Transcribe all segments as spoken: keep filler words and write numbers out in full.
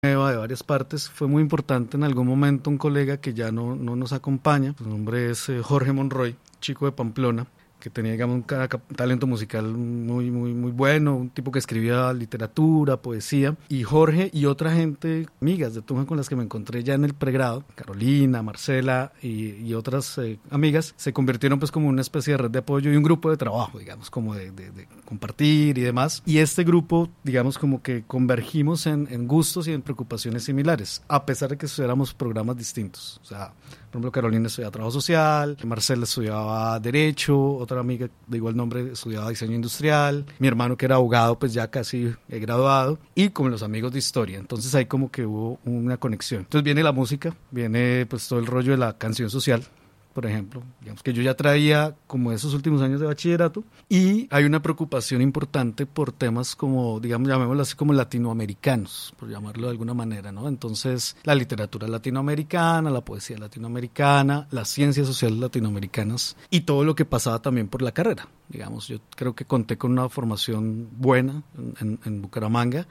de varias partes. Fue muy importante en algún momento un colega que ya no, no nos acompaña, su nombre es eh, Jorge Monroy, chico de Pamplona, que tenía, digamos, un ca- ca- talento musical muy, muy, muy bueno, un tipo que escribía literatura, poesía, y Jorge y otra gente, amigas de Tunja con las que me encontré ya en el pregrado, Carolina, Marcela y, y otras eh, amigas, se convirtieron pues como una especie de red de apoyo y un grupo de trabajo, digamos, como de, de, de compartir y demás, y este grupo, digamos, como que convergimos en, en gustos y en preocupaciones similares, a pesar de que estudiáramos programas distintos, o sea, por ejemplo, Carolina estudiaba Trabajo Social, Marcela estudiaba Derecho, otra amiga de igual nombre estudiaba Diseño Industrial, mi hermano que era abogado pues ya casi he graduado, y como los amigos de Historia, entonces ahí como que hubo una conexión. Entonces viene la música, viene pues todo el rollo de la canción social, por ejemplo, digamos que yo ya traía como esos últimos años de bachillerato, y hay una preocupación importante por temas como, digamos, llamémoslo así como latinoamericanos, por llamarlo de alguna manera, ¿no? Entonces, la literatura latinoamericana, la poesía latinoamericana, las ciencias sociales latinoamericanas y todo lo que pasaba también por la carrera, digamos, yo creo que conté con una formación buena en, en, en Bucaramanga.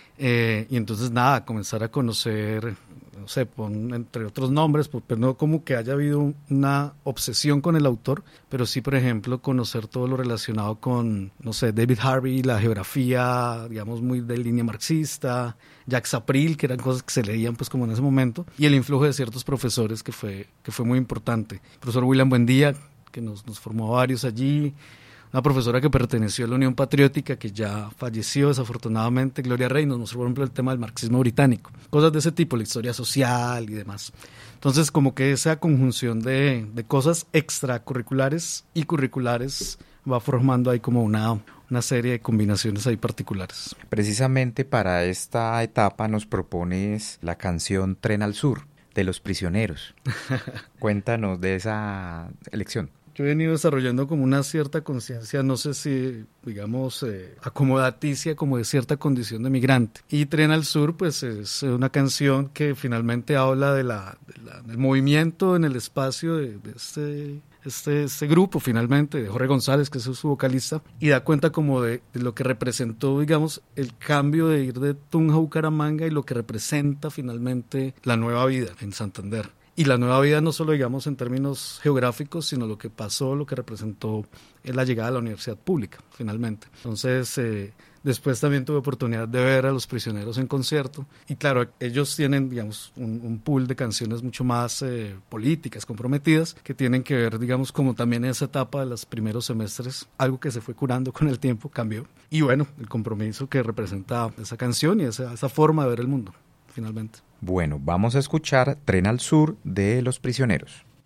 Eh, y entonces nada, comenzar a conocer, no sé, pon, entre otros nombres, pues, pero no como que haya habido una obsesión con el autor, pero sí, por ejemplo, conocer todo lo relacionado con, no sé, David Harvey, la geografía, digamos, muy de línea marxista, Jacques April, que eran cosas que se leían pues como en ese momento, y el influjo de ciertos profesores que fue, que fue muy importante. El profesor William Buendía, que nos, nos formó a varios allí, una profesora que perteneció a la Unión Patriótica, que ya falleció desafortunadamente, Gloria Rey, nos mostró por ejemplo el tema del marxismo británico, cosas de ese tipo, la historia social y demás. Entonces como que esa conjunción de, de cosas extracurriculares y curriculares va formando ahí como una, una serie de combinaciones ahí particulares. Precisamente para esta etapa nos propones la canción Tren al Sur, de Los Prisioneros. Cuéntanos de esa elección. Yo he venido desarrollando como una cierta conciencia, no sé si, digamos, eh, acomodaticia, como de cierta condición de migrante. Y Tren al Sur, pues es una canción que finalmente habla de la, de la, del movimiento en el espacio de, de este, este, este grupo, finalmente, de Jorge González, que es su vocalista, y da cuenta como de, de lo que representó, digamos, el cambio de ir de Tunja a Bucaramanga y lo que representa finalmente la nueva vida en Santander. Y la nueva vida no solo, digamos, en términos geográficos, sino lo que pasó, lo que representó en la llegada a la universidad pública, finalmente. Entonces, eh, después también tuve oportunidad de ver a Los Prisioneros en concierto. Y claro, ellos tienen, digamos, un, un pool de canciones mucho más eh, políticas, comprometidas, que tienen que ver, digamos, como también esa etapa de los primeros semestres, algo que se fue curando con el tiempo, cambió. Y bueno, el compromiso que representa esa canción y esa, esa forma de ver el mundo, finalmente. Bueno, vamos a escuchar Tren al Sur de Los Prisioneros.